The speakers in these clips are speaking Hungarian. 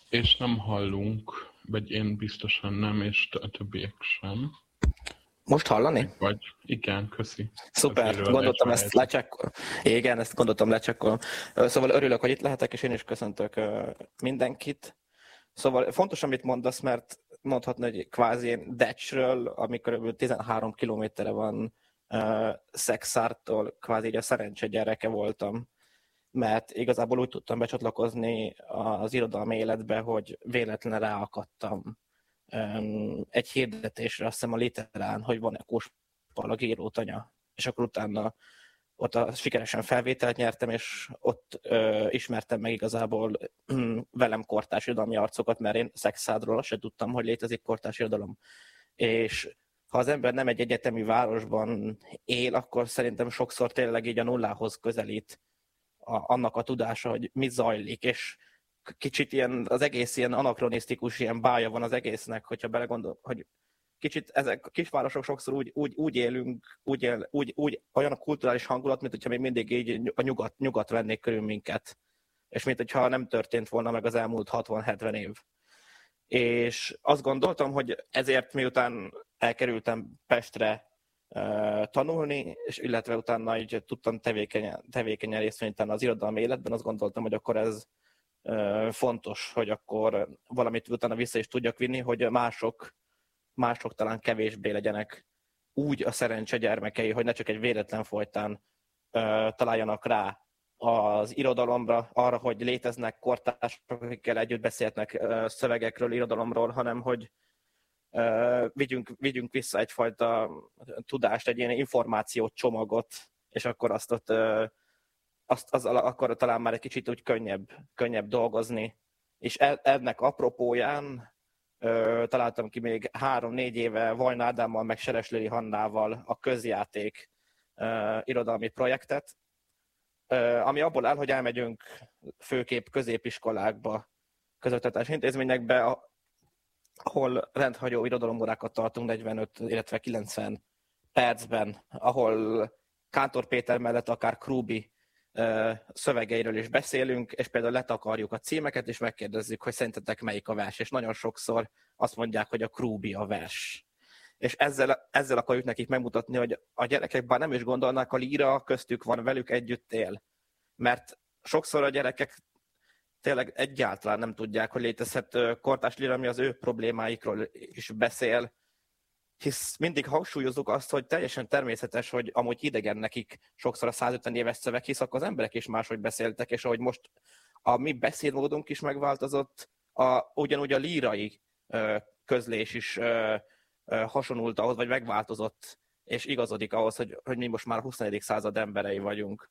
És nem hallunk, vagy én biztosan nem, és a többiek sem. Most hallani? Vagy igen, köszi. Szuper, gondoltam ezt lecsekkolom. Igen, ezt gondoltam lecsekkolom. Szóval örülök, hogy itt lehetek, és én is köszöntök mindenkit. Szóval fontos, amit mondasz, mert mondhatni, hogy kvázi Decsről, ami kb. 13 kilométerre van Szexártól, kvázi így a szerencse gyereke voltam. Mert igazából úgy tudtam becsatlakozni az irodalmi életbe, hogy véletlenül ráakadtam egy hirdetésre, azt hiszem a Literán, hogy van-e Kóspallag írótanya, és akkor utána ott sikeresen felvételt nyertem, és ott ismertem meg igazából velem kortárs irodalmi arcokat, mert én Szexádról azt sem tudtam, hogy létezik kortárs irodalom. És ha az ember nem egy egyetemi városban él, akkor szerintem sokszor tényleg így a nullához közelít annak a tudása, hogy mi zajlik, és kicsit ilyen, az egész ilyen anakronisztikus ilyen bája van az egésznek, hogyha belegondol, hogy kicsit ezek a kisvárosok sokszor úgy élünk, úgy olyan a kulturális hangulat, mint hogyha még mindig így a nyugat vennék körül minket. És mint hogyha nem történt volna meg az elmúlt 60-70 év. És azt gondoltam, hogy ezért miután elkerültem Pestre tanulni, és illetve utána így tudtam tevékenyen részt venni az irodalmi életben, azt gondoltam, hogy akkor ez fontos, hogy akkor valamit utána vissza is tudjak vinni, hogy mások talán kevésbé legyenek úgy a szerencse gyermekei, hogy ne csak egy véletlen folytán találjanak rá az irodalomra, arra, hogy léteznek kortársak, akikkel együtt beszélhetnek szövegekről, irodalomról, hanem hogy vigyünk vissza egyfajta tudást, egy ilyen információt, csomagot, és akkor akkor talán már egy kicsit úgy könnyebb dolgozni. És ennek apropóján találtam ki még 3-4 éve Vajna Ádámmal, meg Sereslői Hannával a közjáték irodalmi projektet, ami abból áll, hogy elmegyünk főképp középiskolákba, közoktatási intézményekbe, ahol rendhagyó irodalomórákat tartunk 45, illetve 90 percben, ahol Kántor Péter mellett akár Krúbi szövegeiről is beszélünk, és például letakarjuk a címeket, és megkérdezzük, hogy szerintetek melyik a vers, és nagyon sokszor azt mondják, hogy a Krúbi a vers. És ezzel akarjuk nekik megmutatni, hogy a gyerekek bár nem is gondolnak, a líra köztük van, velük együtt él. Mert sokszor a gyerekek tényleg egyáltalán nem tudják, hogy létezhet kortárs líra, ami az ő problémáikról is beszél, hisz mindig hangsúlyozunk azt, hogy teljesen természetes, hogy amúgy idegen nekik sokszor a 150 éves szöveg, hisz akkor az emberek is máshogy beszéltek, és ahogy most a mi beszédmódunk is megváltozott, ugyanúgy a lírai közlés is hasonlult ahhoz, vagy megváltozott, és igazodik ahhoz, hogy mi most már a 21. század emberei vagyunk.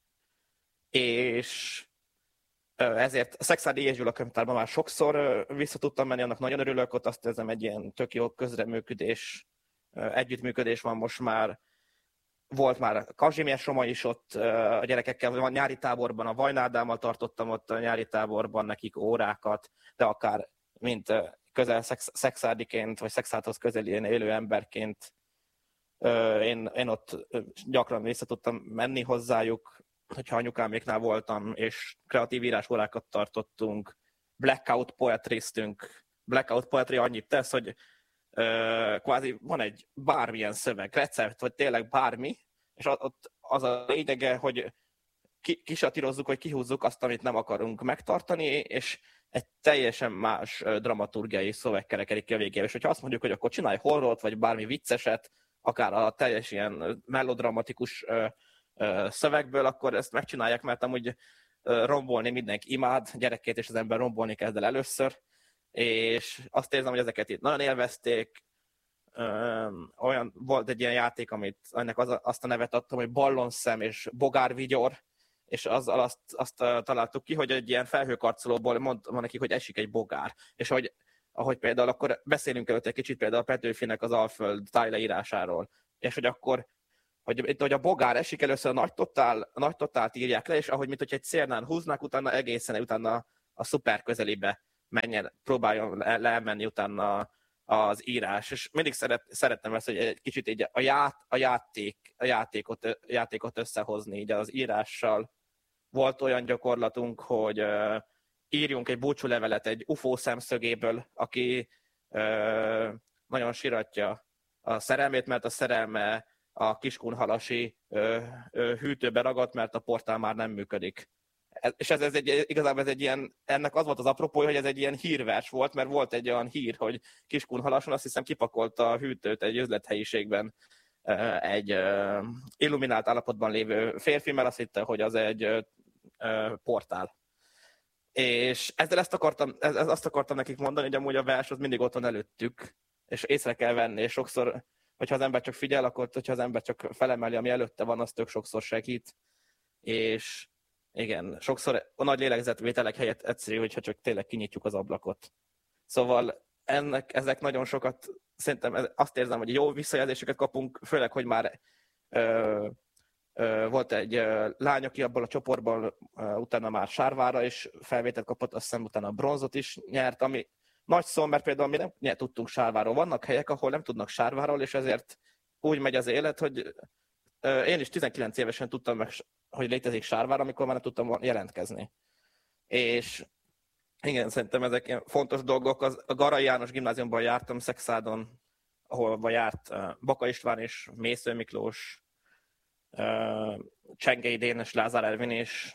És ezért a Szexárdi Ézs Gyula könyvtárban már sokszor vissza tudtam menni, annak nagyon örülök, ott azt érzem, egy ilyen tök jó közreműködés, együttműködés van most már. Volt már Kazsimierz Roma is ott a gyerekekkel, a nyári táborban, a Vajna Ádámmal tartottam ott a nyári táborban nekik órákat, de akár mint közel szexárdiként, vagy Szexárdhoz közelén élő emberként én ott gyakran vissza tudtam menni hozzájuk, hogyha anyukáméknál voltam, és kreatív írásórákat tartottunk, blackout poetryztünk. Blackout poetry annyit tesz, hogy kvázi van egy bármilyen szöveg, recept, vagy tényleg bármi, és ott az a lényege, hogy kisatírozzuk, hogy kihúzzuk azt, amit nem akarunk megtartani, és egy teljesen más dramaturgiai szöveg kerekedik ki a végére. És hogyha azt mondjuk, hogy akkor csinálj horrort, vagy bármi vicceset, akár a teljes ilyen melodramatikus szövegből, akkor ezt megcsinálják, mert amúgy rombolni mindenki imád, gyerekként és az ember rombolni kezd el először, és azt érzem, hogy ezeket itt nagyon élvezték. Olyan volt egy ilyen játék, amit ennek azt a nevet adtam, hogy ballonszem és bogárvigyor, és azzal azt találtuk ki, hogy egy ilyen felhőkarcolóból mondtam nekik, hogy esik egy bogár, és ahogy például akkor beszélünk előtt egy kicsit például a Petőfinek az Alföld tájleírásáról, és hogy akkor hogy a bogár esik, először a nagy totált írják le, és ahogy mint hogy egy szélnán húznák, utána egészen utána a szuper közelibe próbáljon lemenni utána az írás. És mindig szerettem ezt, hogy egy kicsit így a játékot összehozni így az írással. Volt olyan gyakorlatunk, hogy írjunk egy búcsúlevelet egy UFO szemszögéből, aki nagyon siratja a szerelmét, mert a szerelme a kiskunhalasi hűtőbe ragadt, mert a portál már nem működik. És igazából ez egy ilyen, ennek az volt az apropója, hogy ez egy ilyen hírvers volt, mert volt egy olyan hír, hogy Kiskunhalason azt hiszem kipakolta a hűtőt egy üzlethelyiségben egy illuminált állapotban lévő férfi, mert azt hitte, hogy az egy portál. És ezzel azt akartam nekik mondani, hogy amúgy a vers az mindig ott van előttük, és észre kell venni, és sokszor, hogyha az ember csak figyel, akkor hogyha az ember csak felemeli, ami előtte van, az tök sokszor segít. És igen, sokszor a nagy lélegzetvételek helyett egyszerű, hogyha csak tényleg kinyitjuk az ablakot. Szóval ezek nagyon sokat, szerintem azt érzem, hogy jó visszajelzéseket kapunk, főleg, hogy már volt egy lány, aki abból a csoportból utána már sárvára is felvételt kapott, azt hiszem utána bronzot is nyert, ami nagy szó, mert például mi nem tudtunk sárváról. Vannak helyek, ahol nem tudnak sárváról, és ezért úgy megy az élet, hogy én is 19 évesen tudtam meg, hogy létezik sárvár, amikor már nem tudtam jelentkezni. És igen, szerintem ezek ilyen fontos dolgok. A Garai János gimnáziumban jártam, Szexádon, ahol járt Baka István és Mésző Miklós, Csengei Dénes, Lázár Ervin is.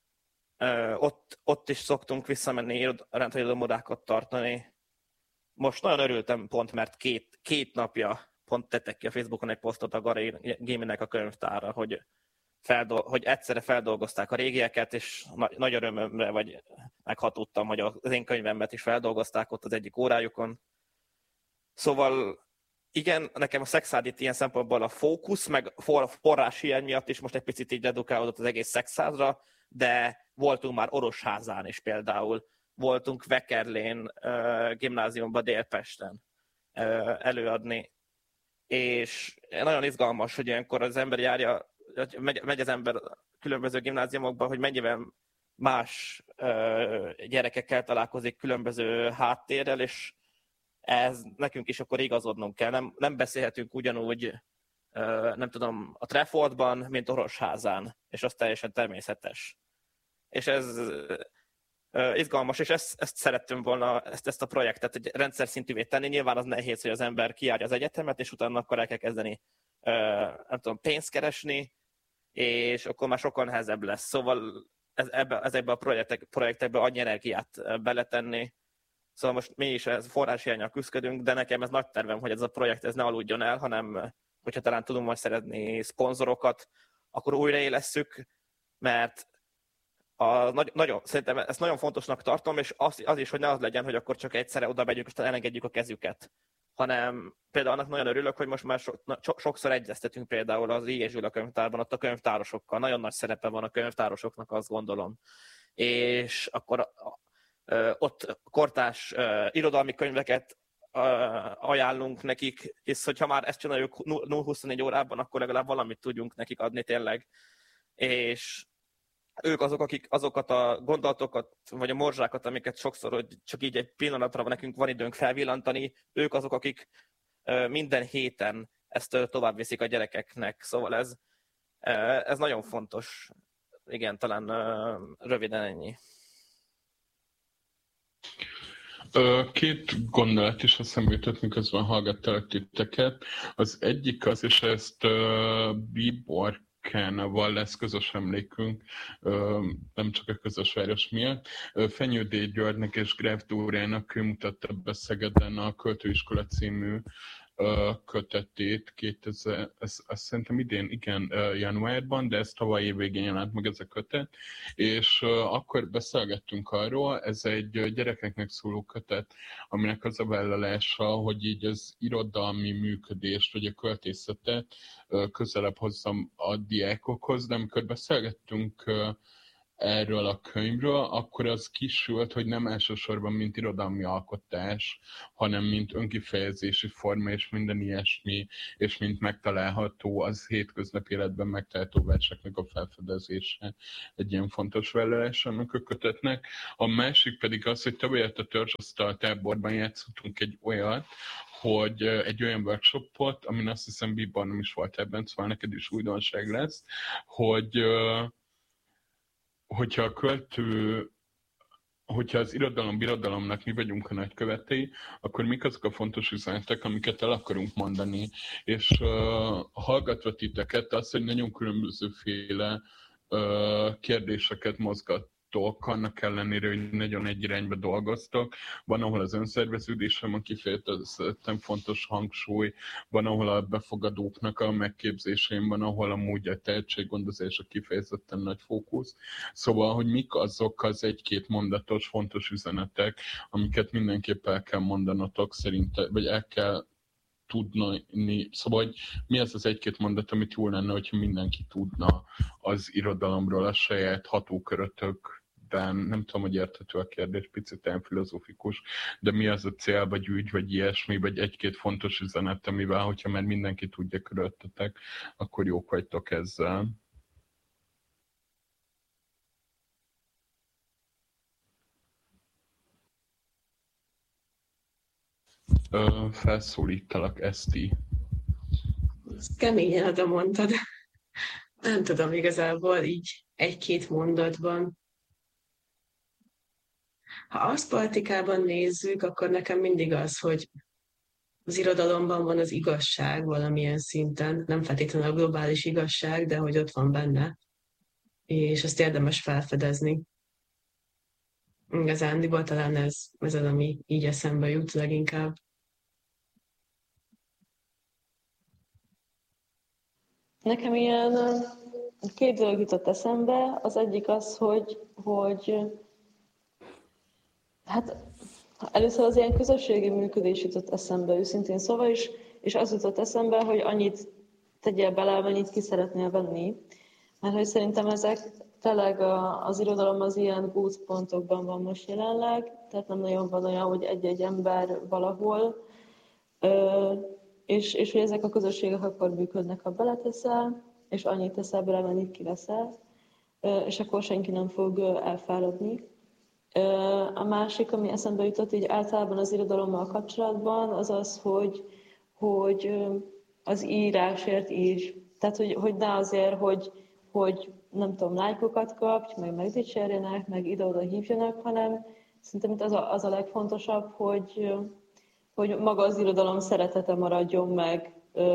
Ott is szoktunk visszamenni, rendhagyódomodákat tartani. Most nagyon örültem pont, mert két napja pont tettek ki a Facebookon egy posztot a Garai Géminek a könyvtára, hogy egyszerre feldolgozták a régieket, és nagy örömömre vagy meghatódtam, hogy az én könyvemet is feldolgozták ott az egyik órájukon. Szóval igen, nekem a Szexárd itt ilyen szempontból a fókusz, meg forrás hiány miatt is most egy picit így redukálódott az egész Szexárdra, de voltunk már Orosházán is például, voltunk Vekerlén gimnáziumban Délpesten előadni, és nagyon izgalmas, hogy ilyenkor az ember járja, megy az ember különböző gimnáziumokba, hogy mennyivel más gyerekekkel találkozik különböző háttérrel, és ez nekünk is akkor igazodnunk kell. Nem beszélhetünk ugyanúgy, nem tudom, a Trefordban, mint Orosházán, és az teljesen természetes. És ez izgalmas, és ezt szerettem volna, ezt a projektet egy rendszer szintűvé tenni. Nyilván az nehéz, hogy az ember kijárja az egyetemet, és utána akkor el kell kezdeni nem tudom, pénzt keresni, és akkor már sokkal nehezebb lesz. Szóval ezekbe a projektekbe annyi energiát beletenni. Szóval most mi is forráshiánnyal küzdködünk, de nekem ez nagy tervem, hogy ez a projekt ez ne aludjon el, hanem hogyha talán tudunk majd szerezni szponzorokat, akkor újraélesszük, mert szerintem ezt nagyon fontosnak tartom, és az is, hogy ne az legyen, hogy akkor csak egyszerre oda megyünk, és elengedjük a kezüket. Hanem például annak nagyon örülök, hogy most már sokszor egyeztetünk például az I. Zsula könyvtárban, ott a könyvtárosokkal. Nagyon nagy szerepe van a könyvtárosoknak, azt gondolom. És akkor ott kortárs irodalmi könyveket ajánlunk nekik, hisz hogyha már ezt csináljuk 0-24 órában, akkor legalább valamit tudjunk nekik adni tényleg. És ők azok, akik azokat a gondolatokat, vagy a morzsákat, amiket sokszor, hogy csak így egy pillanatra nekünk van időnk felvillantani, ők azok, akik minden héten ezt tovább viszik a gyerekeknek. Szóval ez nagyon fontos. Igen, talán röviden ennyi. Két gondolat is eszembe jutott, miközben hallgattalak titeket. Az egyik az, és ezt Bíbor Kánával lesz közös emlékünk, nem csak a közös város miatt. Fenyő D. Györgynek és Gráf Dórának ő mutatta be Szegeden a Költőiskola című kötetét, ezt szerintem idén, igen, januárban, de ez tavaly év végén jelent meg ez a kötet, és akkor beszélgettünk arról, ez egy gyerekeknek szóló kötet, aminek az a vállalása, hogy így az irodalmi működést, vagy a költészetet közelebb hozzam a diákokhoz, de amikor beszélgettünk erről a könyvről, akkor az kisült, hogy nem elsősorban mint irodalmi alkotás, hanem mint önkifejezési forma és minden ilyesmi, és mint megtalálható az hétköznapi életben megtalálható verseknek a felfedezése egy ilyen fontos vállalás annak a kötetnek. A másik pedig az, hogy tavaly a törzsasztal táborban játszottunk egy olyat, hogy egy olyan workshopot, amin azt hiszem Bíbor nem is volt ebben, szóval neked is újdonság lesz, hogyha a költő hogyha az birodalomnak mi vagyunk a nagykövetei, akkor mik azok a fontos üzenetek, amiket el akarunk mondani, és hallgatva titeket az, hogy nagyon különbözőféle kérdéseket mozgattok, annak ellenére, hogy nagyon egy irányba dolgoztok. Van, ahol az önszerveződésre van kifejezetten fontos hangsúly, van, ahol a befogadóknak a megképzésén, van, ahol amúgy a tehetséggondozás a kifejezetten nagy fókusz. Szóval, hogy mik azok az egy-két mondatos fontos üzenetek, amiket mindenképp el kell mondanotok szerintem, vagy el kell tudni. Szóval, hogy mi az az egy-két mondat, amit jó lenne, hogyha mindenki tudna az irodalomról, a saját hatókörötökben. Nem tudom, hogy érthető a kérdés, picit olyan filozófikus, de mi az a cél, vagy ügy, vagy ilyesmi, vagy egy-két fontos üzenet, amivel, hogyha már mindenki tudja körülöttetek, akkor jók vagytok ezzel. Felszólítalak, Eszti. Ezt keményen oda mondtad. Nem tudom igazából így egy-két mondatban. Ha azt politikában nézzük, akkor nekem mindig az, hogy az irodalomban van az igazság valamilyen szinten, nem feltétlenül a globális igazság, de hogy ott van benne, és ezt érdemes felfedezni. Igazándiból talán ez az, ami így eszembe jut leginkább. Nekem ilyen két dolog jutott eszembe. Az egyik az, hogy hát először az ilyen közösségi működés jutott eszembe őszintén szóval is, és az jutott eszembe, hogy annyit tegyél bele, amennyit ki szeretnél venni. Mert hogy szerintem ezek tényleg az irodalom az ilyen gócpontokban van most jelenleg, tehát nem nagyon van olyan, hogy egy-egy ember valahol, és hogy ezek a közösségek akkor működnek, ha beleteszel, és annyit teszel bele, amennyit kiveszel, és akkor senki nem fog elfáradni. A másik, ami eszembe jutott így általában az irodalommal kapcsolatban, az az, hogy az írásért írj. Tehát, hogy ne azért, hogy nem tudom, lájkokat kapj, meg megdicsérjenek, meg ide-oda hívjanak, hanem szerintem az a legfontosabb, hogy maga az irodalom szeretete maradjon meg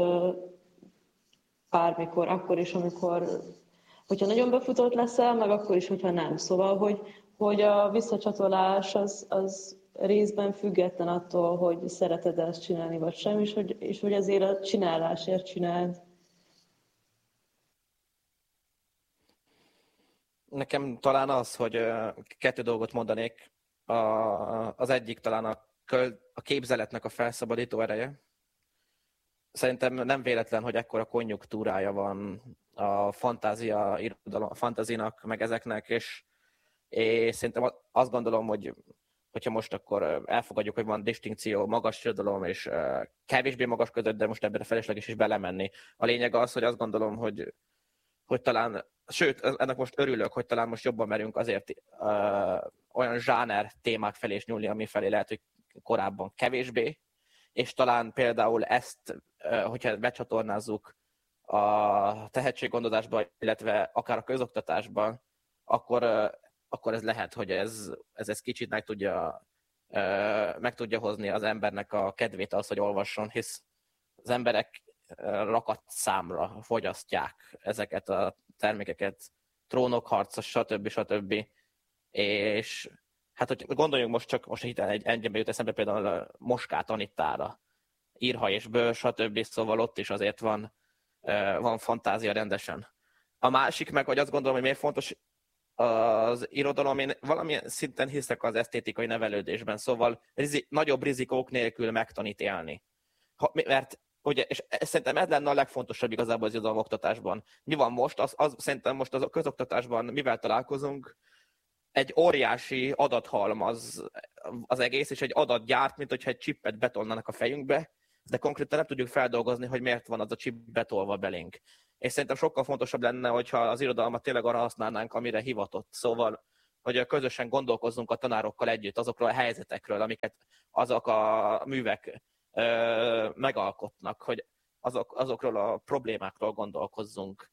bármikor, akkor is, hogyha nagyon befutott leszel, meg akkor is, hogyha nem. Szóval, hogy a visszacsatolás az részben független attól, hogy szereted ezt csinálni, vagy sem, és hogy azért a csinálásért csináld. Nekem talán az, hogy kettő dolgot mondanék. Az egyik talán a képzeletnek a felszabadító ereje. Szerintem nem véletlen, hogy ekkora konjunktúrája van a fantázinak, meg ezeknek, és szerintem azt gondolom, hogyha most akkor elfogadjuk, hogy van distinkció magas irodalom és kevésbé magas között, de most ebben a felesleges is belemenni. A lényeg az, hogy azt gondolom, hogy talán, sőt, ennek most örülök, hogy talán most jobban merünk azért olyan zsáner témák felé is nyúlni, ami felé lehet, hogy korábban kevésbé, és talán például ezt, hogyha becsatornázzuk a tehetséggondozásba, illetve akár a közoktatásban, akkor ez lehet, hogy ez kicsit meg tudja hozni az embernek a kedvét az, hogy olvasson, hisz az emberek rakat számra fogyasztják ezeket a termékeket, trónokharca, stb. És hát, hogy gondoljunk most hirtelen egyébben jut eszembe például Moskát Anittára, Írha és Bőr, stb. Szóval ott is azért van fantázia rendesen. A másik meg, hogy azt gondolom, hogy miért fontos az irodalom, én valamilyen szinten hiszek az esztétikai nevelődésben, szóval nagyobb rizikók nélkül megtanít élni. Mert ugye, és szerintem ez lenne a legfontosabb igazából az irodalom oktatásban. Mi van most? Szerintem most az a közoktatásban mivel találkozunk? Egy óriási adathalmaz az egész, és egy adatgyárt, mint hogyha egy csippet betolnának a fejünkbe, de konkrétan nem tudjuk feldolgozni, hogy miért van az a chip betolva belénk. És szerintem sokkal fontosabb lenne, hogyha az irodalmat tényleg arra használnánk, amire hivatott. Szóval, hogy közösen gondolkozzunk a tanárokkal együtt azokról a helyzetekről, amiket azok a művek megalkotnak, hogy azokról a problémákról gondolkozzunk.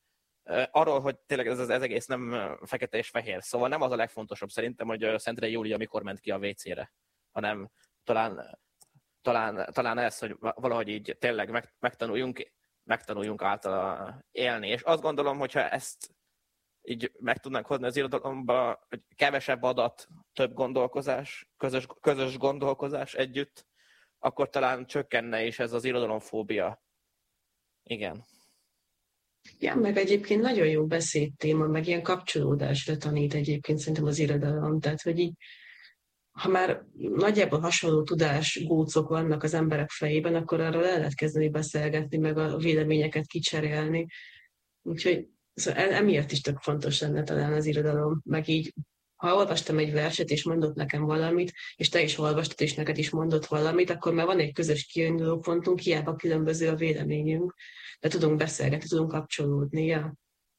arról, hogy tényleg ez egész nem fekete és fehér. Szóval nem az a legfontosabb szerintem, hogy Szentrei Júlia mikor ment ki a WC-re, hanem talán ez, hogy valahogy így tényleg megtanuljunk általa élni. És azt gondolom, hogyha ezt így meg tudnánk hozni az irodalomba, hogy kevesebb adat, több gondolkozás, közös gondolkozás együtt, akkor talán csökkenne is ez az irodalomfóbia. Igen. Ja, meg egyébként nagyon jó beszédtéma, meg ilyen kapcsolódásra tanít egyébként szerintem az irodalom. Tehát, hogy így, ha már nagyjából hasonló tudásgócok vannak az emberek fejében, akkor arról el lehet kezdeni beszélgetni, meg a véleményeket kicserélni. Úgyhogy szóval emiatt is tök fontos lenne talán az irodalom, meg így, ha olvastam egy verset, és mondott nekem valamit, és te is olvastad, és neked is mondott valamit, akkor már van egy közös kiinduló pontunk, hiába különböző a véleményünk, de tudunk beszélgetni, tudunk kapcsolódni. Ja.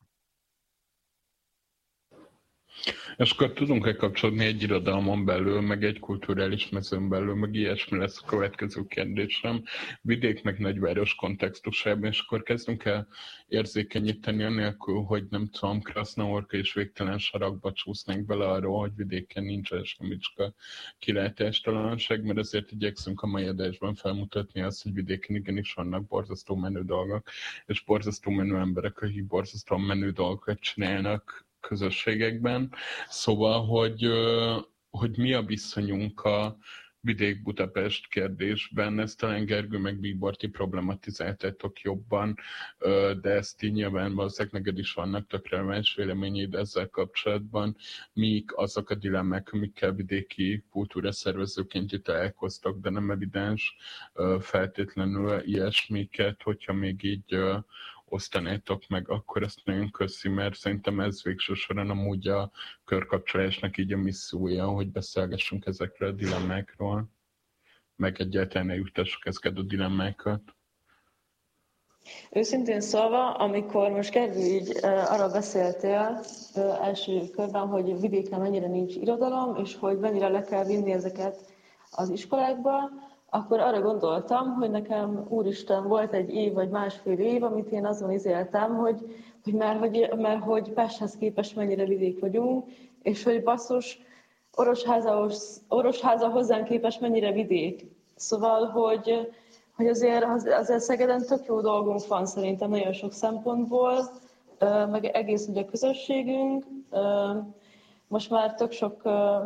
És akkor tudunk-e kapcsolódni egy irodalmon belül, meg egy kulturális mezőn belül, meg ilyesmi lesz a következő kérdésem. Vidék meg nagyváros kontextusában, és akkor kezdünk el érzékenyíteni anélkül, hogy nem tudom, Krasznaorka és végtelen sarokba csúsznánk bele arról, hogy vidéken nincsen semmicska kilátástalanság, mert azért igyekszünk a mai adásban felmutatni azt, hogy vidéken igenis vannak borzasztó menő dolgok, és borzasztó menő emberek, akik borzasztó menő dolgokat csinálnak közösségekben. Szóval, hogy mi a viszonyunk a Vidék-Budapest kérdésben, ezt talán Gergő meg Bíbor ti problematizáltátok jobban, de ezt így nyilván valószínűleg neked is vannak tök releváns véleményeid ezzel kapcsolatban. Mik azok a dilemmák, amikkel vidéki kultúra szervezőként itt találkoztak, de nem evidens feltétlenül ilyesmiket, hogyha még így osztanátok meg, akkor ezt nagyon köszi, mert szerintem ez végső soron amúgy a körkapcsolásnak így a missziója, hogy beszélgessünk ezekről a dilemmákról, meg egyáltalán eljutassuk ezeket a dilemmákat. Őszintén szólva, amikor most Gergő így arra beszéltél első körben, hogy vidéken mennyire nincs irodalom, és hogy mennyire le kell vinni ezeket az iskolákba, akkor arra gondoltam, hogy nekem úristen volt egy év vagy másfél év, amit én azon izéltem, mert hogy Pesthez képest mennyire vidék vagyunk, és hogy basszus, Orosháza hozzánk képest mennyire vidék. Szóval, hogy azért Szegeden tök jó dolgunk van szerintem nagyon sok szempontból, meg egész ugye a közösségünk. Most már tök sok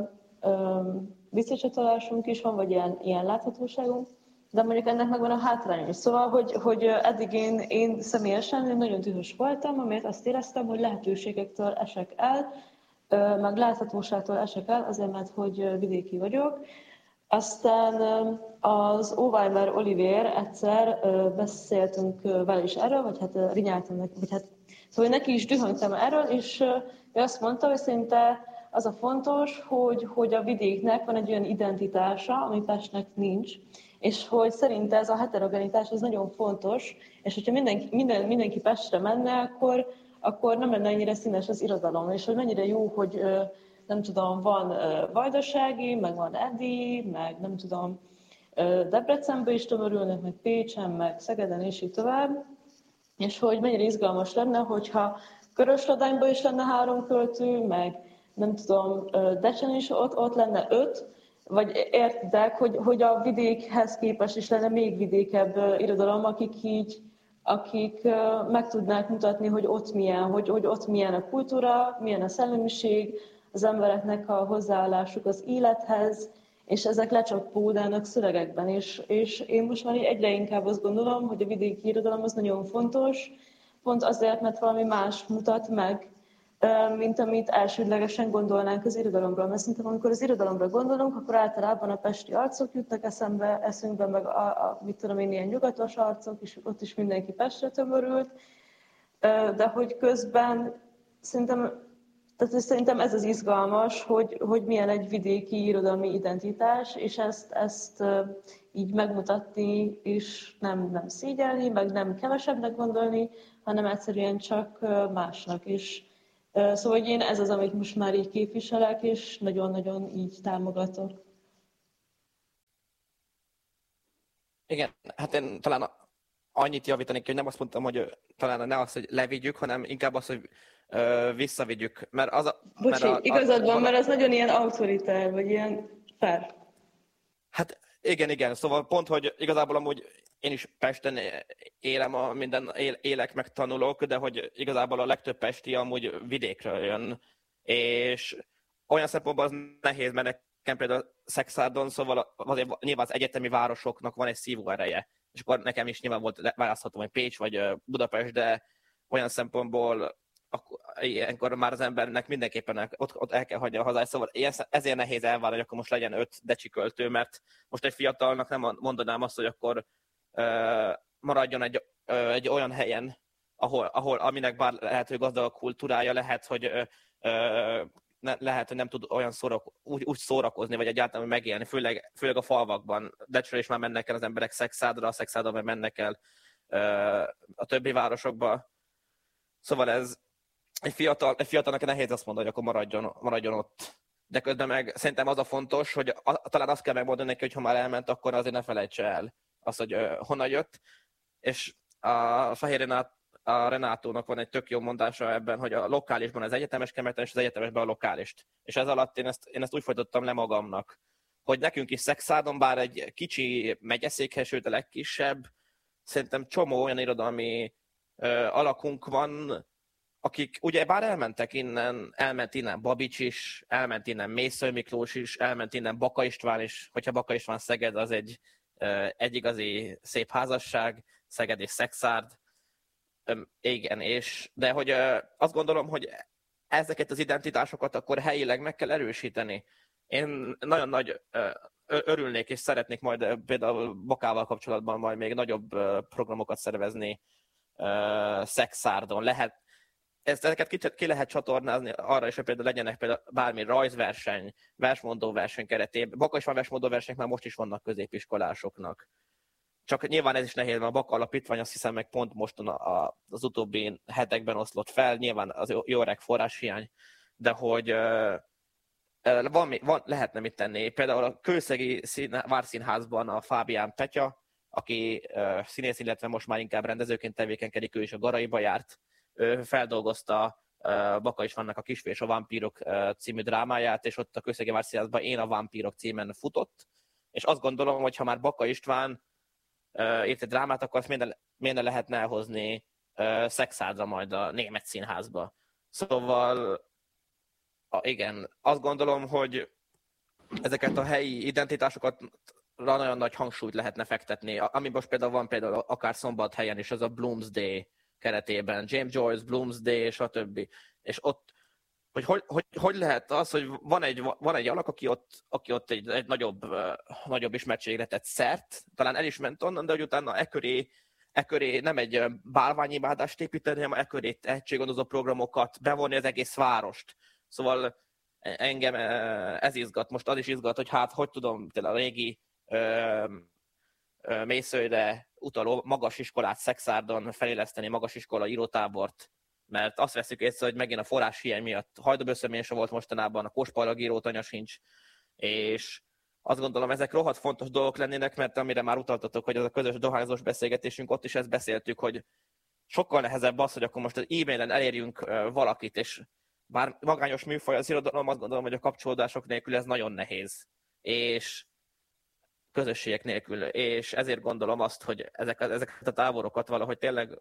visszacsatolásunk is van, vagy ilyen láthatóságunk, de mondjuk ennek megvan a hátránya is. Szóval, hogy eddig én személyesen nagyon dühös voltam, amért azt éreztem, hogy lehetőségektől esek el, meg láthatóságtól esek el, azért, mert hogy vidéki vagyok. Aztán az Óvajmer Olivér egyszer beszéltünk vele is erről, vagy hát rinyáltam neki, vagy hát szóval neki is dühöntem erről, és ő azt mondta, hogy szerinte az a fontos, hogy a vidéknek van egy olyan identitása, ami Pestnek nincs, és hogy szerinte ez a heterogenitás az nagyon fontos, és hogyha mindenki Pestre menne, akkor nem lenne ennyire színes az irodalom, és hogy mennyire jó, hogy nem tudom, van Vajdasági, meg van Edi, meg nem tudom, Debrecenben is tömörülnek, meg Pécsen, meg Szegeden, és így tovább, és hogy mennyire izgalmas lenne, hogyha Körösladányban is lenne 3 költő, meg nem tudom, Decsen is ott lenne 5, vagy értitek, hogy a vidékhez képest is lenne még vidékebb irodalom, akik meg tudnák mutatni, hogy ott milyen, hogy ott milyen a kultúra, milyen a szellemiség, az embereknek a hozzáállásuk az élethez, és ezek lecsapódnának szövegekben. És én most már egyre inkább azt gondolom, hogy a vidéki irodalom az nagyon fontos, pont azért, mert valami más mutat meg, mint amit elsődlegesen gondolnánk az irodalomról. Mert szerintem, amikor az irodalomra gondolunk, akkor általában a pesti arcok jutnak eszünkbe, meg mit tudom én, ilyen nyugatos arcok, és ott is mindenki Pestre tömörült, de hogy közben szerintem ez az izgalmas, hogy milyen egy vidéki irodalmi identitás, és ezt így megmutatni, és nem szégyelni, meg nem kevesebbnek gondolni, hanem egyszerűen csak másnak is. Szóval én ez az, amit most már így képviselek, és nagyon-nagyon így támogatok. Igen, hát én talán annyit javítani ki, hogy nem azt mondtam, hogy talán ne azt, hogy levigyük, hanem inkább azt, hogy visszavigyük. Mert Bocsi, igazad van, mert az nagyon ilyen autoritár, vagy ilyen fair. Hát igen. Szóval pont, hogy igazából amúgy én is Pesten élem, élek, meg tanulok, de hogy igazából a legtöbb pesti amúgy vidékről jön. És olyan szempontból az nehéz, mert nekem például Szexárdon, szóval azért nyilván az egyetemi városoknak van egy szívó ereje. És akkor nekem is nyilván volt választhatom, hogy Pécs vagy Budapest, de olyan szempontból ilyenkor már az embernek mindenképpen ott el kell hagyni a hazáját, szóval ezért nehéz elvárni, hogy akkor most legyen 5 decsiköltő, mert most egy fiatalnak nem mondanám azt, hogy akkor maradjon egy olyan helyen, aminek bár lehet, hogy gazdag a kultúrája, lehet, hogy nem tud olyan úgy szórakozni, vagy egyáltalán megélni, főleg a falvakban. Decsről is már mennek el az emberek Szexádra meg mennek el a többi városokba. Szóval ez egy fiatalnak nehéz azt mondani, hogy akkor maradjon ott. De közben meg szerintem az a fontos, hogy talán azt kell megmondani neki, hogy ha már elment, akkor azért ne felejtse el azt, hogy honnan jött. És a Fehér Renátónak van egy tök jó mondása ebben, hogy a lokálisban az egyetemes kell megtenni, és az egyetemesben a lokálist. És ez alatt én ezt úgy folytattam le magamnak, hogy nekünk is Szexádon, bár egy kicsi megyeszékhely, sőt a legkisebb, szerintem csomó olyan irodalmi alakunk van, akik ugye bár elment innen Babics is, elment innen Mészöly Miklós is, elment innen Baka István is, hogyha Baka István Szeged, az egy igazi szép házasság, Szeged és Szexárd, igen, de hogy azt gondolom, hogy ezeket az identitásokat akkor helyileg meg kell erősíteni. Én nagyon nagy örülnék és szeretnék majd például Bakával kapcsolatban majd még nagyobb programokat szervezni Szexárdon. Lehet ezeket ki lehet csatornázni arra is, hogy például legyenek bármi rajzverseny, versmondó verseny keretében. Baka is van versmondó versenyek, már most is vannak középiskolásoknak. Csak nyilván ez is nehéz, mert a Baka Alapítvány azt hiszem meg pont most az utóbbi hetekben oszlott fel, nyilván az jó öreg forráshiány, de hogy lehetne mit tenni. Például a Kőszegi Várszínházban a Fábián Petya, aki színész, illetve most már inkább rendezőként tevékenykedik, ő is a Garaiba járt, feldolgozta Baka Istvánnak a Kisfi és a Vámpírok című drámáját, és ott a Kőszegi Várszínházban Én a Vámpírok címen futott, és azt gondolom, hogy ha már Baka István írt egy drámát, akkor azt miért ne lehetne elhozni Szexárdra majd a Német Színházba. Szóval igen, azt gondolom, hogy ezeket a helyi identitásokat nagyon nagy hangsúlyt lehetne fektetni. Ami most például akár Szombathelyen is, az a Bloomsday keretében, James Joyce, Bloomsday, stb. És ott, hogy lehet az, hogy van egy alak, aki ott egy nagyobb ismertségre tett szert, talán el is ment onnan, de hogy utána ekköré nem egy bálványimádást építeni, hanem ekköré tehetséggondozó programokat, bevonni az egész várost. Szóval engem ez izgat. Most az is izgat, hogy hogy tudom a régi Mészölyre utaló magasiskolát Szexárdon feléleszteni, magasiskola írótábort, mert azt veszük észre, hogy megint a forráshiány miatt Hajdúböszömén sem volt mostanában, a Kóspallag írótanya sincs, és azt gondolom, ezek rohadt fontos dolgok lennének, mert amire már utaltatok, hogy ez a közös dohányzós beszélgetésünk, ott is ezt beszéltük, hogy sokkal nehezebb az, hogy akkor most az e-mailen elérjünk valakit, és bár magányos műfaj az irodalom, azt gondolom, hogy a kapcsolódások nélkül ez nagyon nehéz, és közösségek nélkül, és ezért gondolom azt, hogy ezeket a táborokat valahogy tényleg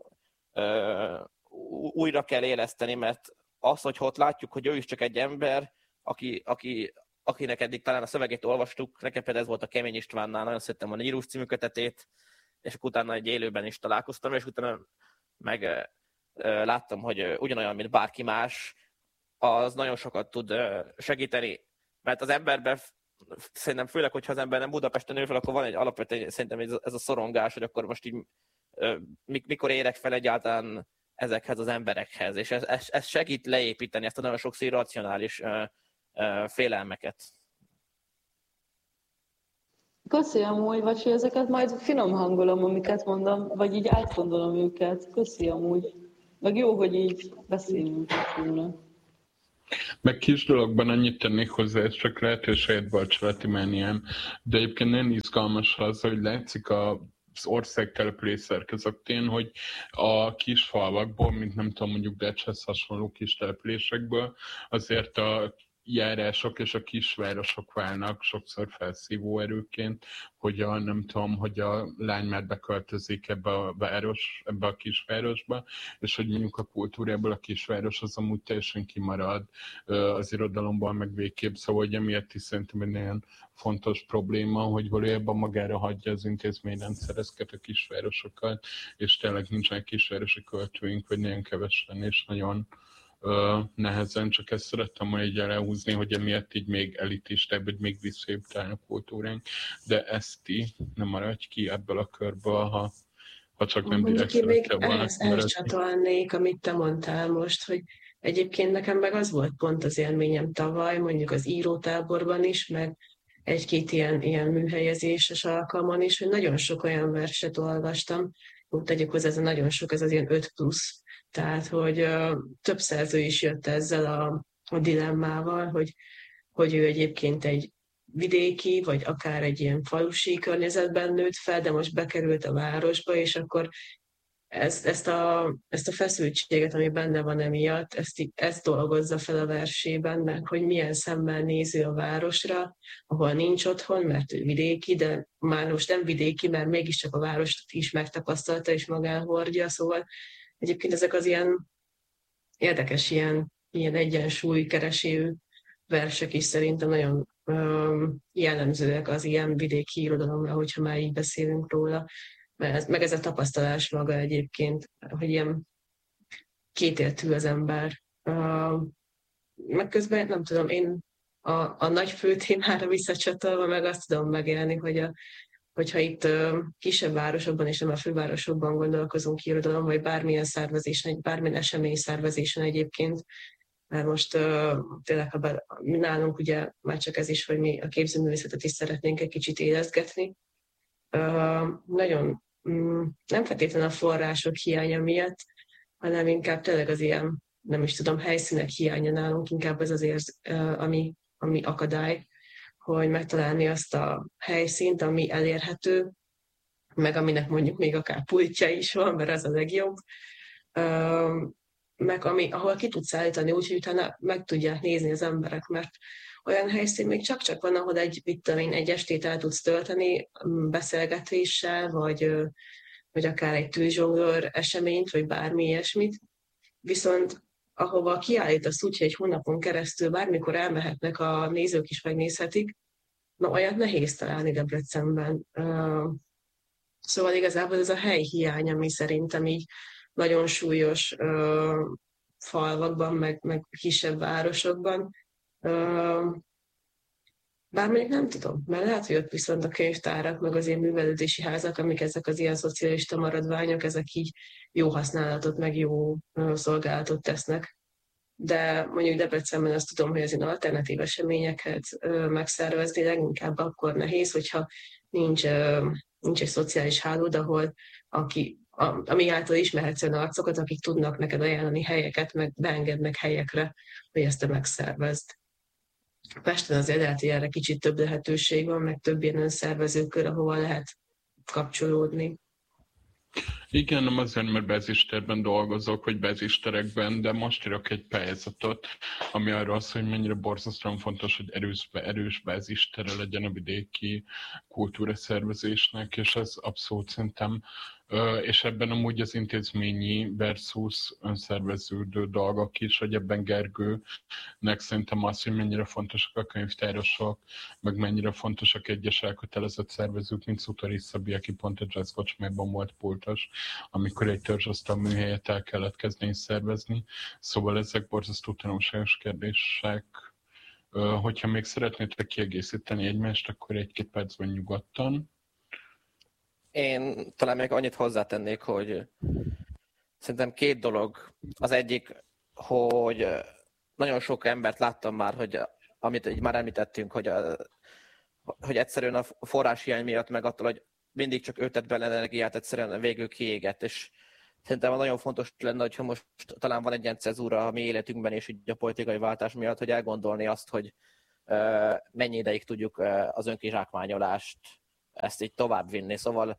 újra kell éleszteni, mert az, hogy ott látjuk, hogy ő is csak egy ember, akinek eddig talán a szövegét olvastuk, nekem például ez volt a Kemény Istvánnál, nagyon szerettem a Nírus című kötetét, és utána egy élőben is találkoztam, és utána meg láttam, hogy ugyanolyan, mint bárki más, az nagyon sokat tud segíteni, mert az emberben szerintem főleg, hogyha az ember nem Budapesten nő fel, akkor van egy alapvető, szerintem ez a szorongás, hogy akkor most így mikor érek fel egyáltalán ezekhez az emberekhez, és ez segít leépíteni ezt a nagyon sokszor irracionális félelmeket. Köszi amúgy, vagy ezeket majd finom hangolom, amiket mondom, vagy így átgondolom őket. Köszi amúgy. Meg jó, hogy így beszélünk. Meg kis dologban annyit tennék hozzá, ez csak lehet, hogy saját balcsolati mániám, de egyébként nagyon izgalmas az, hogy látszik a az ország település szerkezetén, hogy a kis falvakból, mint nem tudom, mondjuk Decshez hasonló kis településekből, azért a járások és a kisvárosok válnak sokszor felszívó erőként, hogy nem tudom, hogy a lány már beköltözik ebbe a kisvárosba, és hogy mondjuk a kultúrából a kisváros az amúgy teljesen kimarad az irodalomban, meg végképp, szóval hogy emiatt is szerintem egy nagyon fontos probléma, hogy valójában magára hagyja az intézményrendszer ezeket a kisvárosokat, és tényleg nincsenek kisvárosi költőink, vagy nagyon kevesen, és nagyon nehezen, csak ezt szerettem majd így elhúzni, hogy emiatt így még elitistább, vagy még visszaébb talán a kultúránk, de Eszti nem maradj ki ebből a körből, ha csak nem direkt szerettem volna. Ehhez csatolnék, amit te mondtál most, hogy egyébként nekem meg az volt pont az élményem tavaly, mondjuk az írótáborban is, meg egy-két ilyen műhelyezéses alkalmon is, hogy nagyon sok olyan verset olvastam, úgy tegyük hozzá, ez a nagyon sok, ez az ilyen 5+, tehát, hogy több szerző is jött ezzel a dilemmával, hogy ő egyébként egy vidéki, vagy akár egy ilyen falusi környezetben nőtt fel, de most bekerült a városba, és akkor ezt a feszültséget, ami benne van emiatt, ezt dolgozza fel a versében, meg hogy milyen szemmel nézi a városra, ahol nincs otthon, mert ő vidéki, de már most nem vidéki, mert mégiscsak a várost is megtapasztalta és magán hordja, szóval egyébként ezek az ilyen érdekes, ilyen egyensúlykereső versek is szerintem nagyon jellemzőek az ilyen vidéki irodalomra, hogyha már így beszélünk róla. Meg ez a tapasztalás maga egyébként, hogy ilyen kétértű az ember. Meg közben nem tudom, én a nagy főtémára visszacsatolva meg azt tudom megélni, hogyha itt kisebb városokban és nem a fővárosokban gondolkozunk irodalom, vagy bármilyen szervezésen, bármilyen esemény szervezésen egyébként, mert most tényleg nálunk ugye már csak ez is, hogy mi a képzőművészetet is szeretnénk egy kicsit éleszgetni. Nagyon nem feltétlenül a források hiánya miatt, hanem inkább tényleg az ilyen, nem is tudom, helyszínek hiánya nálunk, inkább ez azért, ami akadály, hogy megtalálni azt a helyszínt, ami elérhető, meg aminek mondjuk még akár pultja is van, mert az a legjobb, meg ahol ki tudsz állítani úgy, hogy utána meg tudják nézni az emberek, mert olyan helyszín még csak-csak van, ahol egy estét el tudsz tölteni beszélgetéssel, vagy akár egy tűzsonglőr eseményt, vagy bármi ilyesmit. Viszont ahova kiállítasz úgy, hogy egy hónapon keresztül bármikor elmehetnek a nézők is megnézhetik, olyat nehéz találni Debrecenben. Szóval igazából ez a helyhiány, ami szerintem így nagyon súlyos falvakban, meg kisebb városokban. Bár mondjuk nem tudom, mert lehet, hogy ott viszont a könyvtárak, meg az ilyen művelődési házak, amik ezek az ilyen szocialista maradványok, ezek így jó használatot, meg jó szolgálatot tesznek. De mondjuk Debrecenben azt tudom, hogy az ilyen alternatív eseményeket megszervezni leginkább akkor nehéz, hogyha nincs egy szociális hálód, ahol ami által ismerhetsz olyan arcokat, akik tudnak neked ajánlani helyeket, meg beengednek helyekre, hogy ezt te megszervezd. Pesten azért lehet, hogy erre kicsit több lehetőség van, meg több ilyen önszervezőkör, ahova lehet kapcsolódni. Igen, nem azért, mert bezisterben dolgozok, vagy bezisterekben, de most írok egy pályázatot, ami arról szól, hogy mennyire borzasztóan fontos, hogy erős bezistere legyen a vidéki kultúraszervezésnek, és ez abszolút szerintem, és ebben amúgy az intézményi versus önszerveződő dolgok is, hogy ebben Gergőnek szerintem az, hogy mennyire fontosak a könyvtárosok, meg mennyire fontosak egyes elkötelezett szervezők, mint Szutori Szabi, aki pont a Jazz Kocsmában volt pultos, amikor egy törzsasztal műhelyet el kellett kezdeni szervezni. Szóval ezek borzasztó tanulságos kérdések. Hogyha még szeretnétek kiegészíteni egymást, akkor egy-két percben nyugodtan. Én talán még annyit hozzátennék, hogy szerintem két dolog. Az egyik, hogy nagyon sok embert láttam már, hogy amit így már említettünk, hogy egyszerűen a forráshiány miatt, meg attól, hogy mindig csak ő tett bele energiát, egyszerűen végül kiégett, és szerintem nagyon fontos lenne, hogyha most talán van egy ilyen cezúra a mi életünkben, és így a politikai váltás miatt, hogy elgondolni azt, hogy mennyi ideig tudjuk az önkizsákmányolást ezt így továbbvinni. Szóval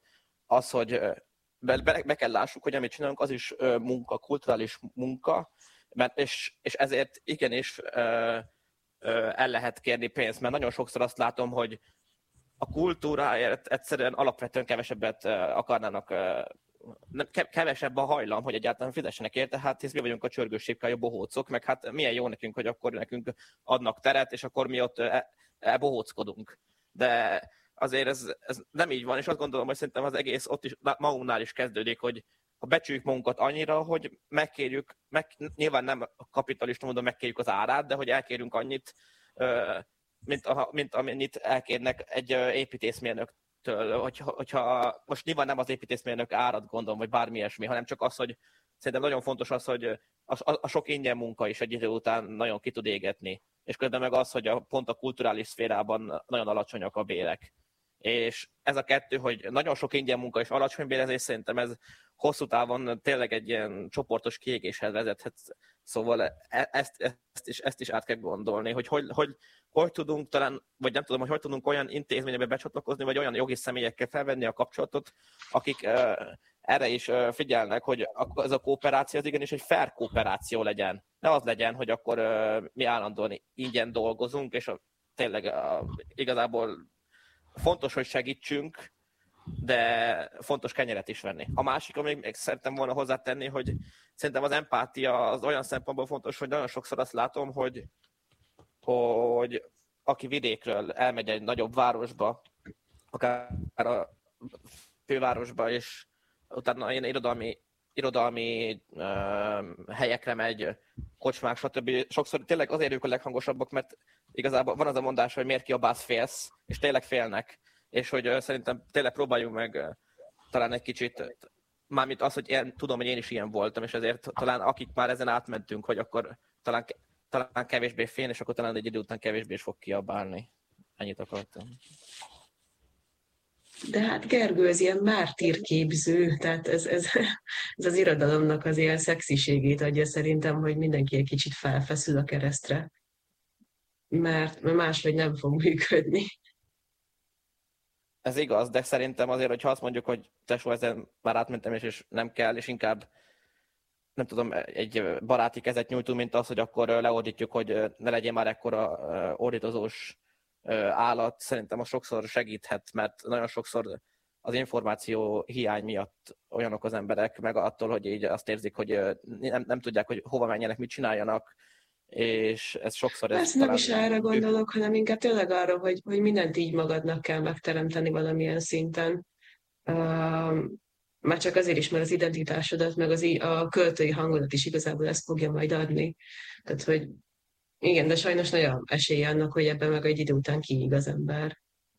az, hogy be kell lássuk, hogy amit csinálunk, az is munka, kulturális munka, és ezért igenis el lehet kérni pénzt, mert nagyon sokszor azt látom, hogy a kultúráért egyszerűen alapvetően kevesebbet akarnának, kevesebb a hajlam, hogy egyáltalán fizessenek érte, hát hisz mi vagyunk a csörgősépkája bohócok, meg hát milyen jó nekünk, hogy akkor nekünk adnak teret, és akkor mi ott bohóckodunk. De azért ez nem így van, és azt gondolom, hogy szerintem az egész ott is, magunknál is kezdődik, hogy ha becsüljük magunkat annyira, hogy megkérjük, nyilván nem kapitalista módon megkérjük az árát, de hogy elkérünk annyit, mint amennyit elkérnek egy építészmérnöktől. Hogyha most nyilván nem az építészmérnök árat gondolom, vagy bármi ilyesmi, hanem csak az, hogy szerintem nagyon fontos az, hogy a sok ingyen munka is egy idő után nagyon ki tud égetni. És közben meg az, hogy pont a kulturális szférában nagyon alacsonyak a bérek. És ez a kettő, hogy nagyon sok ingyen munka és alacsony bérezés, szerintem ez hosszú távon tényleg egy ilyen csoportos kiégéshez vezethet. Szóval ezt is át kell gondolni, hogy tudunk talán, vagy nem tudom, hogy tudunk olyan intézményekbe becsatlakozni, vagy olyan jogi személyekkel felvenni a kapcsolatot, akik erre is figyelnek, hogy ez a kooperáció az igenis egy fair kooperáció legyen. Ne az legyen, hogy akkor mi állandóan ingyen dolgozunk, és tényleg igazából fontos, hogy segítsünk, de fontos kenyeret is venni. A másik, amit még szerettem volna hozzátenni, hogy szerintem az empátia az olyan szempontból fontos, hogy nagyon sokszor azt látom, hogy aki vidékről elmegy egy nagyobb városba, akár a fővárosba, és utána ilyen irodalmi helyekre megy, kocsmák, stb. Sokszor tényleg azért ők a leghangosabbak, mert igazából van az a mondás, hogy miért kiabálsz, félsz, és tényleg félnek. És hogy szerintem tényleg próbáljunk meg talán egy kicsit, mármint az, hogy tudom, hogy én is ilyen voltam, és ezért talán akik már ezen átmentünk, hogy akkor talán kevésbé fél, és akkor talán egy idő után kevésbé is fog kiabálni. Ennyit akartam. De hát Gergő, ez ilyen mártírképző, tehát ez az irodalomnak az ilyen szexiségét adja szerintem, hogy mindenki egy kicsit felfeszül a keresztre, mert máshogy nem fog működni. Ez igaz, de szerintem azért, hogyha azt mondjuk, hogy tesó, ezen már átmentem, és nem kell, és inkább nem tudom, egy baráti kezet nyújtunk, mint az, hogy akkor leordítjuk, hogy ne legyen már ekkora ordítozós állat. Szerintem az sokszor segíthet, mert nagyon sokszor az információ hiány miatt olyanok az emberek, meg attól, hogy így azt érzik, hogy nem tudják, hogy hova menjenek, mit csináljanak, és ez sokszor... Persze nem is erre gondolok, hanem inkább tényleg arra, hogy mindent így magadnak kell megteremteni valamilyen szinten. Már csak azért is, mert az identitásodat, meg a költői hangodat is igazából ezt fogja majd adni. Tehát, hogy igen, de sajnos nagyon esélye annak, hogy ebben meg egy idő után kiíg az ember.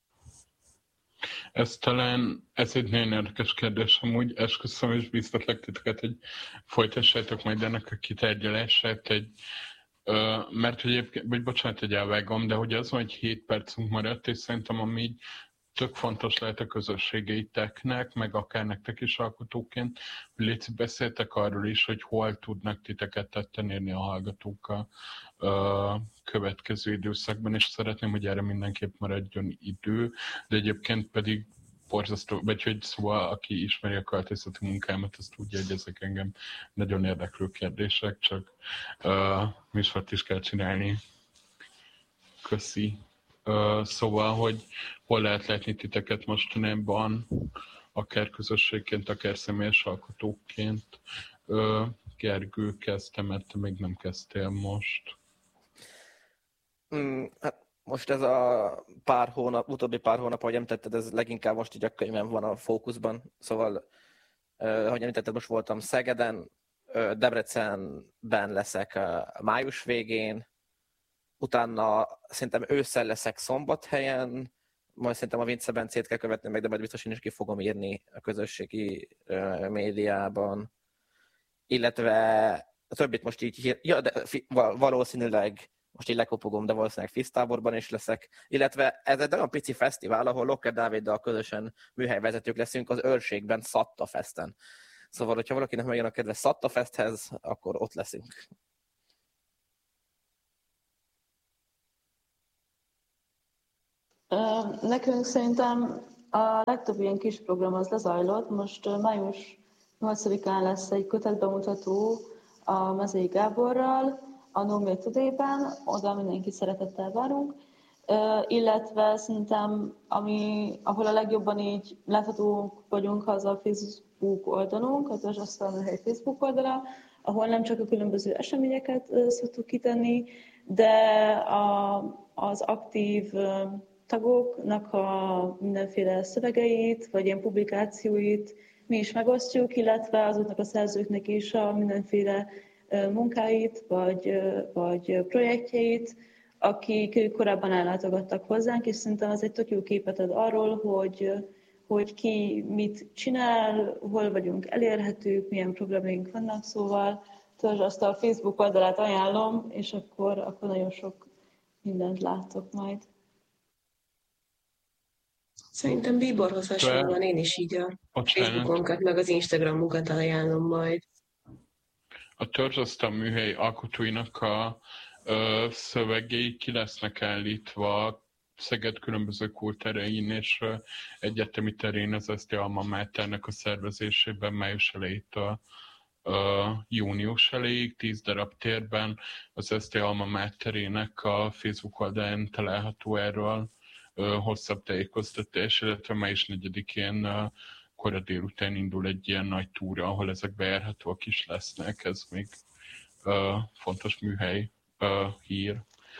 Ez egy nagyon érdekes kérdés amúgy, esküszöm, és biztatlak titeket, hogy folytassátok majd ennek a kitárgyalását, mert hogy egyébként, vagy bocsánat, hogy elvágom, de hogy az van, hogy 7 percünk maradt, és szerintem ami így tök fontos lehet a közösségeiteknek, meg akár nektek is alkotóként, hogy légy beszéltek arról is, hogy hol tudnak titeket tetten érni a hallgatók a következő időszakban, és szeretném, hogy erre mindenképp maradjon idő, de egyébként pedig borzasztó, vagy hogy szóval, aki ismeri a költészeti munkámat, azt tudja, hogy ezek engem nagyon érdeklő kérdések, csak műsort is kell csinálni. Köszi. Szóval, hogy hol lehet látni titeket mostanában, akár közösségként, akár személyes alkotóként. Gergő kezdte, mert te még nem kezdtél most. Hát most ez a utóbbi pár hónap, ahogy említetted, ez leginkább most így a könyvem van a fókuszban. Szóval, ahogy említetted, most voltam Szegeden, Debrecenben leszek május végén, utána szerintem ősszel leszek Szombathelyen, majd szerintem a Vince Bencét kell követni meg, de majd biztos én is ki fogom írni a közösségi médiában. Illetve a többit most így, valószínűleg most így lekopogom, de valószínűleg Fisztáborban is leszek. Illetve ez egy olyan pici fesztivál, ahol Locker Dáviddal közösen műhelyvezetők leszünk az Őrségben, Szatta Festen. Szóval, hogyha valakinek megjön a kedve Szatta Festhez, akkor ott leszünk. Nekünk szerintem A legtöbb ilyen kis program az lezajlott. Most május 8-án lesz egy kötetbemutató a Mezei Gáborral, a No Milk Today-ben, oda mindenkit szeretettel várunk. Illetve szerintem, ahol a legjobban így láthatók vagyunk, az a Facebook oldalunk, a Törzsasztal Műhely Facebook oldala, ahol nem csak a különböző eseményeket szoktuk kitenni, de az aktív tagoknak a mindenféle szövegeit, vagy ilyen publikációit mi is megosztjuk, illetve azoknak a szerzőknek is a mindenféle munkáit, vagy projektjeit, akik korábban ellátogattak hozzánk, és szerintem ez egy tök jó képet ad arról, hogy ki mit csinál, hol vagyunk elérhetők, milyen problémáink vannak, szóval Törzsasztal a Facebook oldalát ajánlom, és akkor nagyon sok mindent láttok majd. Szerintem Bíborhoz hasonlóan én is így a Facebookonkat, meg az Instagramunkat ajánlom majd. A Törzsasztal Műhely alkotóinak a szövegei ki lesznek állítva Szeged különböző kultúráin és egyetemi terén az SZT Alma Maternek a szervezésében május elejétől június elejéig 10 darab térben az SZT Alma Materének a Facebook oldalán található erről hosszabb tájékoztatás, illetve május 4-én kora délután indul egy ilyen nagy túra, ahol ezek bejárhatóak is lesznek. Ez még fontos műhely hír.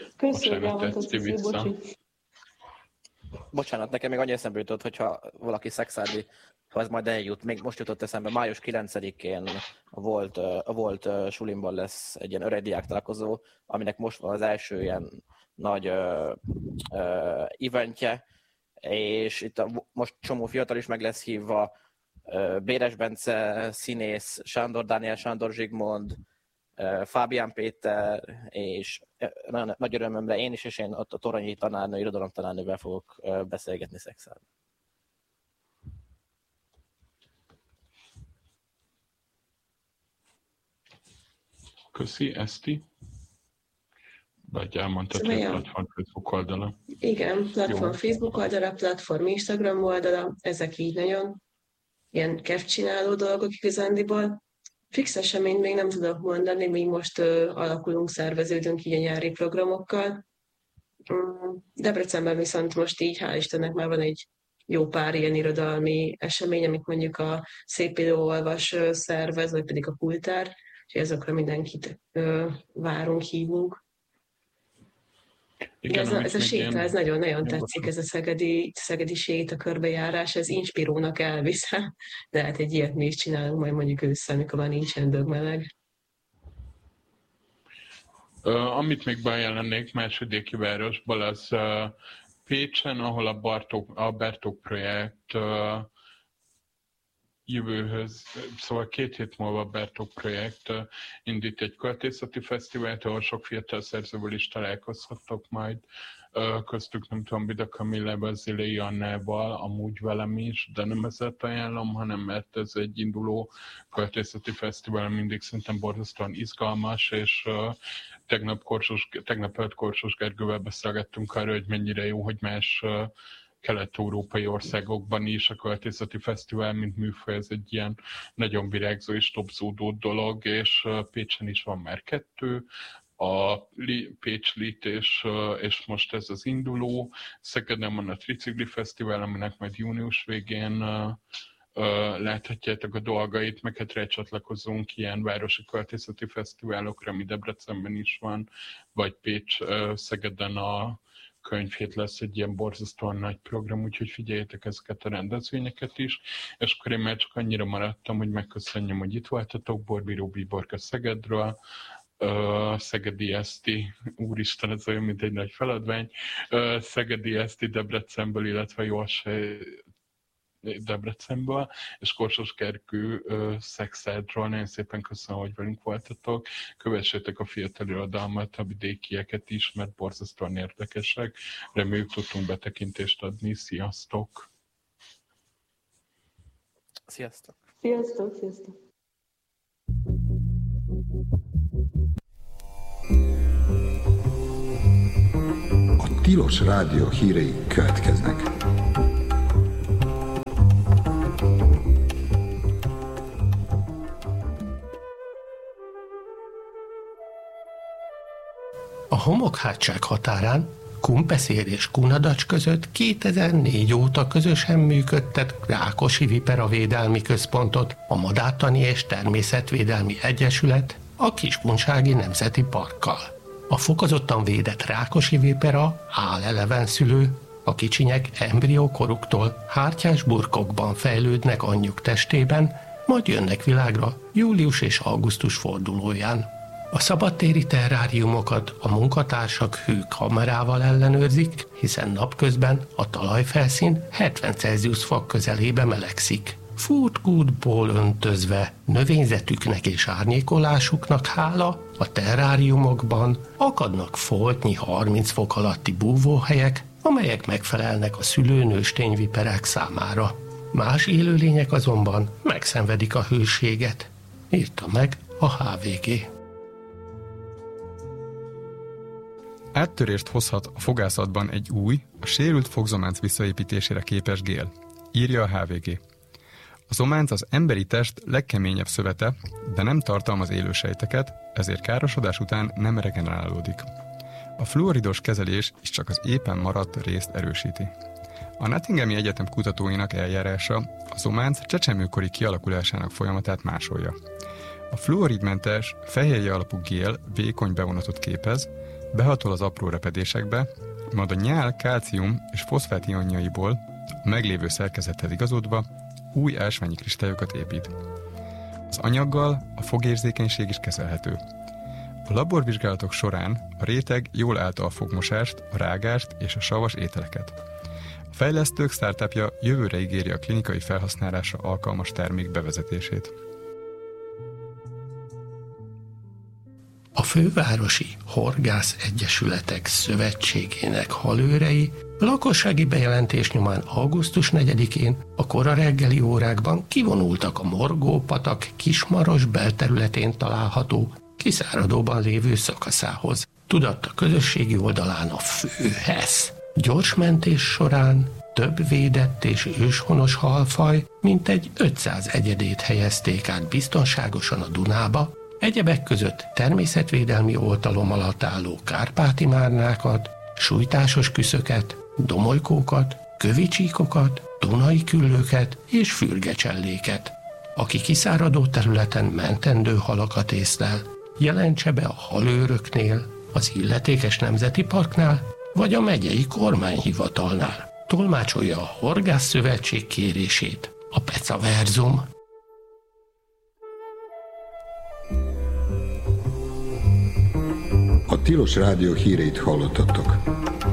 Bocsánat, nekem még annyi eszembe jutott, hogyha valaki szexádi, ha ez majd eljut, még most jutott eszembe, május 9-én a volt sulimban lesz egy ilyen öreg diák találkozó, aminek most van az első ilyen nagy eventje, és itt most csomó fiatal is meg lesz hívva, Béres Bence színész, Sándor Dániel, Sándor Zsigmond, Fábián Péter, és nagy örömömre én is, és én ott a Toronyi tanárnő, irodalomtanárnővel fogok beszélgetni szexáról. Köszi, Eszti. Vagy elmondtad, hogy platform Facebook oldala. Igen, platform Facebook oldala, platform Instagram oldala, ezek így nagyon ilyen kevcsináló dolgok igazándiból. Fix eseményt még nem tudok mondani, mi most alakulunk, szerveződünk így a nyári programokkal. Debrecenben viszont most így, hál' Istennek már van egy jó pár ilyen irodalmi esemény, amit mondjuk a Szépidő Olvas szervez, vagy pedig a Kultár, és azokra mindenkit várunk, hívunk. Igen, ez a séta, ez nagyon-nagyon tetszik, ez a szegedi séta körbejárás, ez inspirónak elviszem, de hát egy ilyet mi is csinálunk majd mondjuk ősszel, amikor már nincsen dögmeleg. Amit még bejelennék másodéki városból, az Pécsen, ahol a Bertók projekt jövőhöz, szóval 2 hét múlva a Bertók projekt indít egy költészeti fesztivált, ahol sok fiatal szerzővel is találkozhattok majd. Köztük nem tudom, Bida Kamillával, Zilei Annával, amúgy velem is, de nem ezért ajánlom, hanem mert ez egy induló költészeti fesztivál, mindig szerintem borzasztóan izgalmas, és tegnap Korsos Gergővel beszélgettünk arra, hogy mennyire jó, hogy más kelet-európai országokban is a költészeti fesztivál, mint műfaj, ez egy ilyen nagyon virágzó és topzódó dolog, és Pécsen is van már 2, a Pécs Lit, és most ez az induló. Szegeden van a Tricikli Fesztivál, aminek majd június végén láthatjátok a dolgait, meg hát rácsatlakozunk ilyen városi költészeti fesztiválokra, ami Debrecenben is van, vagy Szegeden a könyvhét lesz egy ilyen borzasztóan nagy program, úgyhogy figyeljetek ezeket a rendezvényeket is, és akkor én már csak annyira maradtam, hogy megköszönjem, hogy itt voltatok, Borbíró Bíborka Szegedről, Szegedi Eszti, úristen, ez olyan, mint egy nagy feladvány, Szegedi Eszti Debrecenből, illetve Jósej Debrecenből, és Korsos Gergő Szexádról. Nagyon szépen köszönöm, hogy velünk voltatok. Kövessétek a fiatal irodalmat, a vidékieket is, mert borzasztóan érdekesek. Reméljük, tudtunk betekintést adni. Sziasztok! Sziasztok! Sziasztok, sziasztok! A Tilos Rádió hírei következnek. homokhátság határán, Kumpeszér és Kunadacs között 2004 óta közösen működtet Rákosi Vipera Védelmi Központot, a Madártani és Természetvédelmi Egyesület a Kiskunsági Nemzeti Parkkal. A fokozottan védett Rákosi vipera állelevenszülő, a kicsinyek embriókoruktól hártyás burkokban fejlődnek anyjuk testében, majd jönnek világra július és augusztus fordulóján. A szabadtéri terráriumokat a munkatársak hőkamerával ellenőrzik, hiszen napközben a talajfelszín 70 Celsius fok közelébe melegszik. Furtkútból öntözve, növényzetüknek és árnyékolásuknak hála, a terráriumokban akadnak foltnyi 30 fok alatti búvóhelyek, amelyek megfelelnek a szülőnőstényviperák számára. Más élőlények azonban megszenvedik a hőséget, írta meg a HVG. Áttörést hozhat a fogászatban egy új, a sérült fogzománc visszaépítésére képes gél, írja a HVG. A zománc az emberi test legkeményebb szövete, de nem tartalmaz élősejteket, ezért károsodás után nem regenerálódik. A fluoridos kezelés is csak az éppen maradt részt erősíti. A Nottinghami Egyetem kutatóinak eljárása a zománc csecsemőkori kialakulásának folyamatát másolja. A fluoridmentes, fehérje alapú gél vékony bevonatot képez, behatol az apró repedésekbe, majd a nyál kálcium és foszfát ionjaiból a meglévő szerkezethez igazodva új ásványi kristályokat épít. Az anyaggal a fogérzékenység is kezelhető. A laborvizsgálatok során a réteg jól állta a fogmosást, a rágást és a savas ételeket. A fejlesztők startupja jövőre ígéri a klinikai felhasználásra alkalmas termék bevezetését. A Fővárosi Horgász Egyesületek Szövetségének halőrei lakossági bejelentés nyomán augusztus 4-én a kora reggeli órákban kivonultak a Morgó-patak Kismaros belterületén található, kiszáradóban lévő szakaszához. Tudatta közösségi oldalán a Főhesz. Gyors mentés során több védett és őshonos halfaj, mintegy 500 egyedét helyezték át biztonságosan a Dunába, egyebek között természetvédelmi oltalom alatt álló kárpáti márnákat, sújtásos küszöket, domolykókat, kövicsíkokat, dunai küllőket és fürgecselléket. Aki kiszáradó területen mentendő halakat észlel, jelentse be a halőröknél, az illetékes nemzeti parknál vagy a megyei kormányhivatalnál. Tolmácsolja a Horgász Szövetség kérését a Pecaverzum. A Tilos Rádió híreit hallottatok.